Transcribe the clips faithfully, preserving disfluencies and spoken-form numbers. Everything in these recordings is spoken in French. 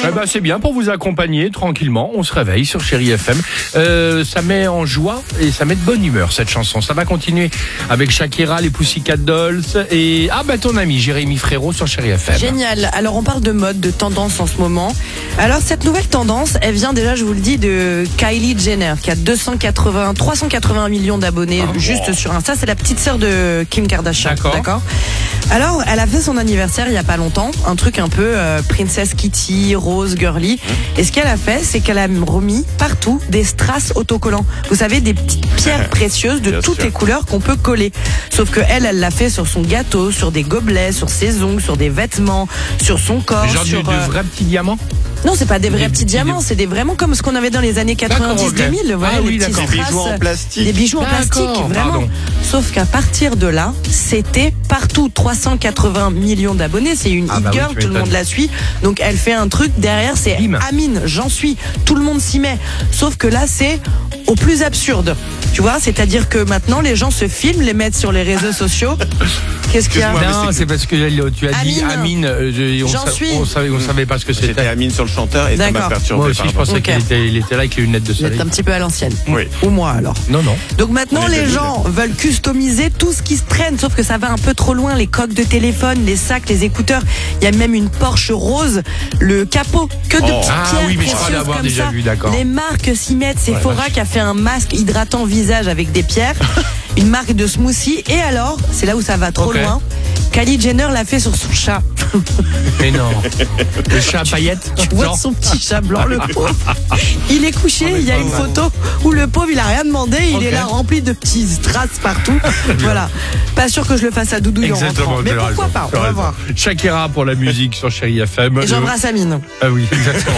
Eh ben, c'est bien pour vous accompagner tranquillement. On se réveille sur Chérie F M. Euh, ça met en joie et ça met de bonne humeur cette chanson. Ça va continuer avec Shakira, les Pussycat Dolls et ah bah ton ami Jérémy Frérot sur Chérie F M. Génial. Alors on parle de mode, de tendance en ce moment. Alors cette nouvelle tendance, elle vient déjà, je vous le dis, de Kylie Jenner qui a deux cent quatre-vingts, trois cent quatre-vingts millions d'abonnés Ah, juste wow. sur Insta. C'est la petite sœur de Kim Kardashian. D'accord. D'accord. Alors elle a fait son anniversaire il y a pas longtemps, un truc un peu euh, Princess Kitty, rose, girly. Et ce qu'elle a fait, c'est qu'elle a remis partout des strass autocollants. Vous savez, des petites pierres précieuses de Bien toutes sûr. les couleurs qu'on peut coller. Sauf que elle, elle l'a fait sur son gâteau, sur des gobelets, sur ses ongles, sur des vêtements, sur son corps. Genre sur, de, de euh, vrais petits diamants. Non, c'est pas des vrais Des petits petits- diamants, c'est des vraiment comme ce qu'on avait dans les années quatre-vingt-dix deux mille. D'accord, ok. Voilà, Ah les oui, petits d'accord. Des strass, bijoux en plastique. des bijoux en plastique, D'accord, vraiment. pardon. Sauf qu'à partir de là, c'était partout. trois cent quatre-vingts millions d'abonnés, c'est une Ah hit bah oui, girl, tu tout le m'étonnes. monde la suit. Donc elle fait un truc derrière, c'est Bim. Amine, j'en suis. Tout le monde s'y met. Sauf que là, c'est au plus absurde. Tu vois, c'est-à-dire que maintenant, les gens se filment, les mettent sur les réseaux sociaux. Qu'est-ce qu'il y a? Excuse-moi, mais Non, c'est- c'est parce que euh, tu as dit Amine. Amine. euh, je- on, J'en sa- suis. on savait, on savait pas ce que C'était c'était. Amine sur le chanteur et ça m'a D'accord. perturbé. Moi aussi, par je rapport- pensais Ok. qu'il était, il était là avec les lunettes de Vous êtes soleil. un petit peu à l'ancienne. Oui. Ou moi alors. Non, non. Donc maintenant, On est les deux gens veulent customiser tout ce qui se traîne, sauf que ça va un peu trop loin. Les coques de téléphone, les sacs, les écouteurs. Il y a même une Porsche rose, le capot, que de Oh. petites Ah pierres oui, mais je crois précieuses l'avoir comme déjà ça. vu, d'accord. Les marques s'y mettent. Sephora vache. qui a fait un masque hydratant visage avec des pierres. Une marque de smoothie. Et alors, c'est là où ça va trop Ok. loin. Kylie Jenner l'a fait sur son chat. Mais non. Le chat à paillettes. Tu vois Non. son petit chat blanc, le pauvre. Il est couché, il y a une photo où le pauvre, il a rien demandé, il Ok. est là rempli de petits strass partout. Voilà. Pas sûr que je le fasse à Doudou en Exactement. rentrant. Mais tu as pourquoi raison, pas, tu as on va raison. voir. Shakira pour la musique sur Chérie F M. Et j'embrasse Amine. Ah oui, exactement.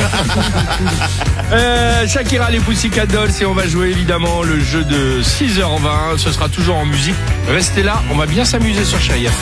euh, Shakira, les Pussycat Dolls, et on va jouer évidemment le jeu de six heures vingt. Ce sera toujours en musique. Restez là, on va bien s'amuser sur Chérie F M.